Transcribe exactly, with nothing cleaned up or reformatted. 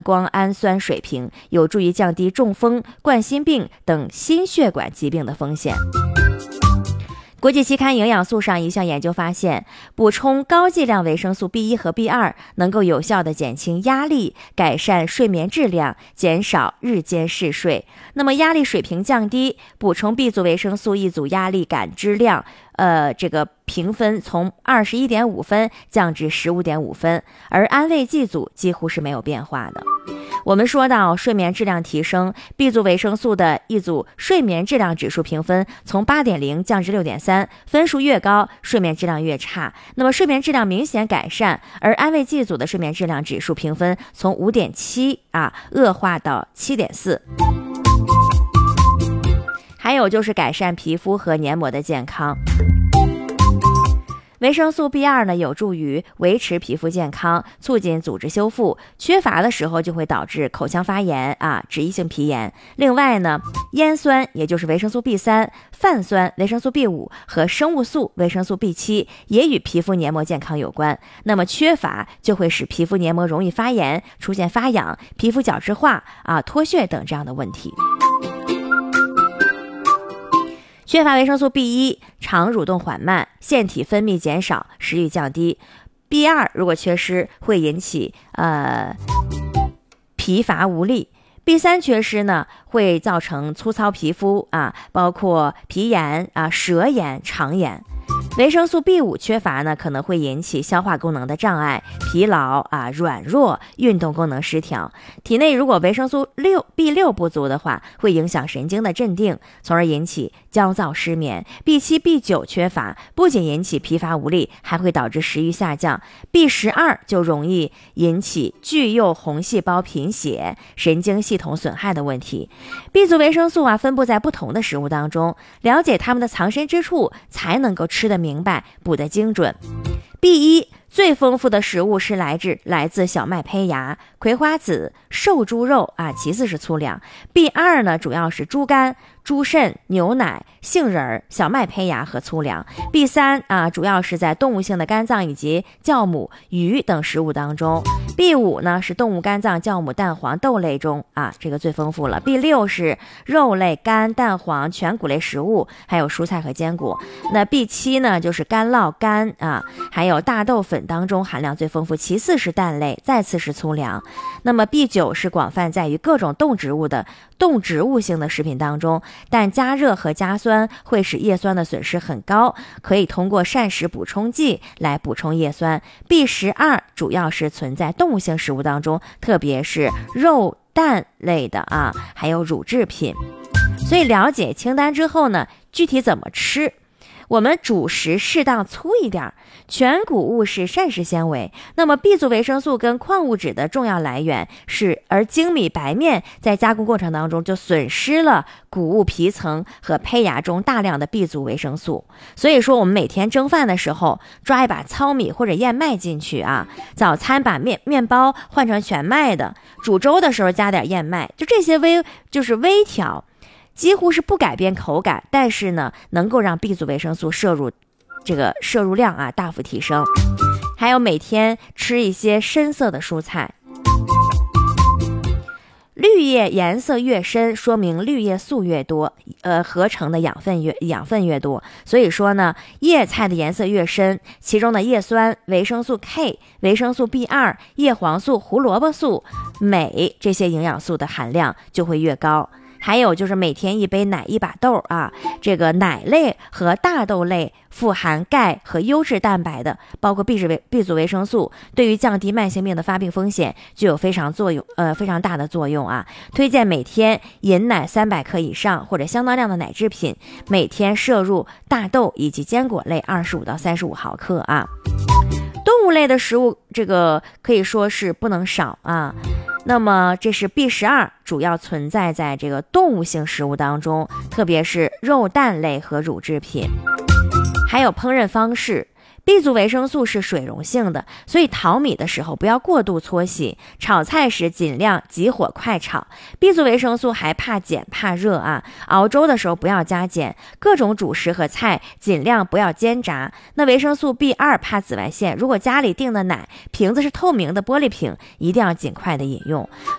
胱氨酸水平，有助于降低中风、冠心病等心血管疾病的风险。国际期刊营养素上一项研究发现，补充高剂量维生素 B 一 和 B 二 能够有效地减轻压力，改善睡眠质量，减少日间嗜睡。那么压力水平降低，补充 B 族维生素一组压力感知量呃，这个评分从 二十一点五 分降至 十五点五 分，而安慰剂组几乎是没有变化的。我们说到睡眠质量提升， B 族维生素的一组睡眠质量指数评分从 八点零 降至 六点三， 分数越高，睡眠质量越差。那么睡眠质量明显改善，而安慰剂组的睡眠质量指数评分从 五点七 啊恶化到 七点四。还有就是改善皮肤和黏膜的健康。维生素 B 二 呢，有助于维持皮肤健康，促进组织修复，缺乏的时候就会导致口腔发炎啊，脂溢性皮炎。另外呢，烟酸也就是维生素 B 三、泛酸维生素 B 五 和生物素维生素 B 七 也与皮肤黏膜健康有关。那么缺乏就会使皮肤黏膜容易发炎，出现发痒、皮肤角质化啊、脱屑等这样的问题。缺乏维生素 B 一， 肠蠕动缓慢，腺体分泌减少，食欲降低。B 二 如果缺失，会引起呃疲乏无力。B 三 缺失呢，会造成粗糙皮肤啊，包括皮炎啊、舌炎、肠炎。维生素 B 五 缺乏呢，可能会引起消化功能的障碍、疲劳啊、软弱、运动功能失调。体内如果维生素 B 六 不足的话，会影响神经的镇定，从而引起焦躁失眠。B 七、B 九 缺乏，不仅引起疲乏无力，还会导致食欲下降。B 十二 就容易引起巨幼红细胞贫血、神经系统损害的问题。B 族维生素啊，分布在不同的食物当中，了解它们的藏身之处，才能够吃得明白，补得精准。B 一 最丰富的食物是来自来自小麦胚芽、葵花籽、瘦猪肉啊，其次是粗粮。B 二 呢，主要是猪肝、猪肾、牛奶、杏仁、小麦胚芽和粗粮。B 三 啊，主要是在动物性的肝脏以及酵母、鱼等食物当中。B 五 呢，是动物肝脏、酵母、蛋黄、豆类中啊，这个最丰富了。B 六 是肉类、肝、蛋黄、全谷类食物，还有蔬菜和坚果。那 B 七 呢，就是干酪、肝啊，还有大豆粉当中含量最丰富，其次是蛋类，再次是粗粮。那么 B 九 是广泛在于各种动植物的动植物性的食品当中，但加热和加酸会使叶酸的损失很高，可以通过膳食补充剂来补充叶酸。 B 十二 主要是存在动物性食物当中，特别是肉蛋类的啊，还有乳制品。所以了解清单之后呢，具体怎么吃，我们主食适当粗一点，全谷物是膳食纤维。那么 B 族维生素跟矿物质的重要来源是，而精米白面在加工过程当中就损失了谷物皮层和胚芽中大量的 B 族维生素。所以说我们每天蒸饭的时候抓一把糙米或者燕麦进去啊，早餐把面面包换成全麦的，煮粥的时候加点燕麦，就这些微就是微调，几乎是不改变口感，但是呢，能够让 B 族维生素摄入这个摄入量啊大幅提升。还有每天吃一些深色的蔬菜，绿叶颜色越深，说明绿叶素越多，呃，合成的养分越养分越多。所以说呢，叶菜的颜色越深，其中的叶酸、维生素 K、维生素 B 二、叶黄素、胡萝卜素、镁这些营养素的含量就会越高。还有就是每天一杯奶一把豆啊，这个奶类和大豆类富含钙和优质蛋白的，包括 B 族维 B 族维生素，对于降低慢性病的发病风险具有非常作用呃非常大的作用啊。推荐每天饮奶三百克以上或者相当量的奶制品，每天摄入大豆以及坚果类二十五到三十五毫克啊。动物类的食物这个可以说是不能少啊。那么这是 B 十二 主要存在在这个动物性食物当中，特别是肉蛋类和乳制品。还有烹饪方式， B 族维生素是水溶性的，所以淘米的时候不要过度搓洗，炒菜时尽量急火快炒。B 族维生素还怕碱怕热啊，熬粥的时候不要加碱，各种主食和菜尽量不要煎炸。那维生素 B 二 怕紫外线，如果家里订的奶瓶子是透明的玻璃瓶，一定要尽快的饮用。